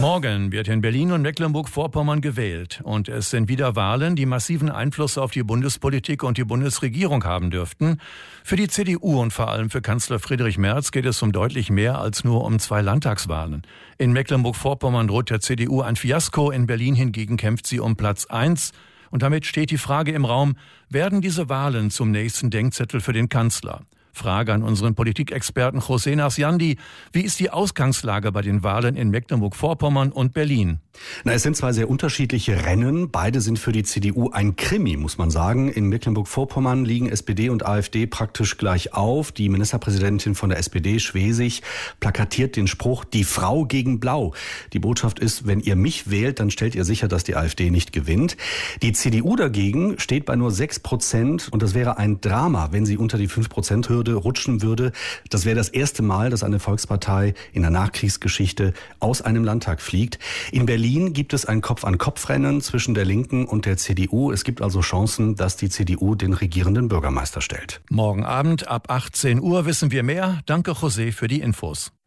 Morgen wird in Berlin und Mecklenburg-Vorpommern gewählt. Und es sind wieder Wahlen, die massiven Einfluss auf die Bundespolitik und die Bundesregierung haben dürften. Für die CDU und vor allem für Kanzler Friedrich Merz geht es um deutlich mehr als nur um 2 Landtagswahlen. In Mecklenburg-Vorpommern droht der CDU ein Fiasko, in Berlin hingegen kämpft sie um Platz 1. Und damit steht die Frage im Raum, werden diese Wahlen zum nächsten Denkzettel für den Kanzler? Frage an unseren Politikexperten José Narciandi. Wie ist die Ausgangslage bei den Wahlen in Mecklenburg-Vorpommern und Berlin? Es sind 2 sehr unterschiedliche Rennen. Beide sind für die CDU ein Krimi, muss man sagen. In Mecklenburg-Vorpommern liegen SPD und AfD praktisch gleich auf. Die Ministerpräsidentin von der SPD, Schwesig, plakatiert den Spruch, die Frau gegen Blau. Die Botschaft ist, wenn ihr mich wählt, dann stellt ihr sicher, dass die AfD nicht gewinnt. Die CDU dagegen steht bei nur 6% und das wäre ein Drama, wenn sie unter die 5%-Hürde rutschen würde. Das wäre das erste Mal, dass eine Volkspartei in der Nachkriegsgeschichte aus einem Landtag fliegt. In Berlin gibt es ein Kopf-an-Kopf-Rennen zwischen der Linken und der CDU. Es gibt also Chancen, dass die CDU den regierenden Bürgermeister stellt. Morgen Abend ab 18 Uhr wissen wir mehr. Danke, José, für die Infos.